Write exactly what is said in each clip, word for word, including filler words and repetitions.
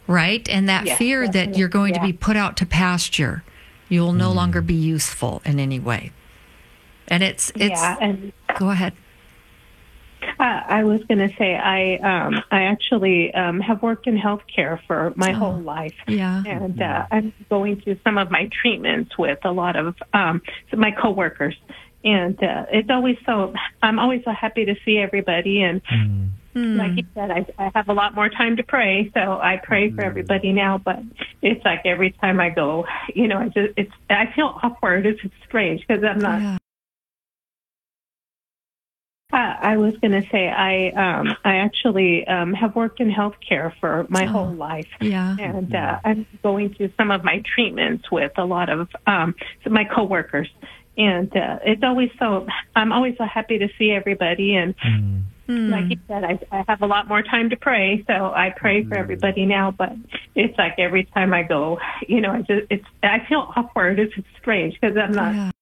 right? And that Yes, fear that definitely. you're going Yeah. to be put out to pasture. You will no Mm. longer be useful in any way. And it's, it's, Yeah, and go ahead. uh, I was going to say I um, I actually um, have worked in healthcare for my Oh, whole life, yeah. and uh, I'm going through some of my treatments with a lot of um, my coworkers, and uh, it's always so I'm always so happy to see everybody, and Mm. Hmm. like you said, I, I have a lot more time to pray, so I pray for everybody now. But it's like every time I go, you know, I just it's I feel awkward. It's, it's strange because I'm not. Yeah. Uh, I was going to say I um, I actually um, have worked in healthcare for my Oh, whole life, yeah. and uh, I'm going through some of my treatments with a lot of um, my coworkers, and uh, it's always so I'm always so happy to see everybody, and Mm. Hmm. like you said, I, I have a lot more time to pray, so I pray for everybody now. But it's like every time I go, you know, I just it's I feel awkward. It's, it's strange because I'm not. Yeah.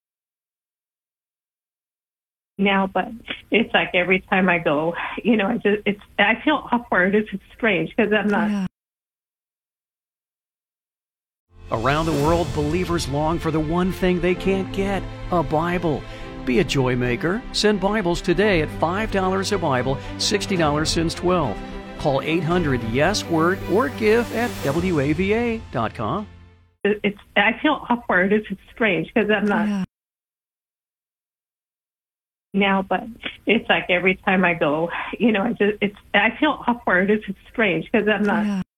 Now, but it's like every time I go, you know, I just it's I feel awkward. It's, it's strange because I'm not. Yeah. Around the world, believers long for the one thing they can't get, a Bible. Be a joy maker. Send Bibles today at five dollars a Bible, sixty dollars since twelve. Call eight hundred yes word or give at W A V A dot com. It's I feel awkward. It's, it's strange because I'm not. Yeah. Now, but it's like every time I go, you know, I just it's I feel awkward. It's, it's strange because I'm not. Yeah.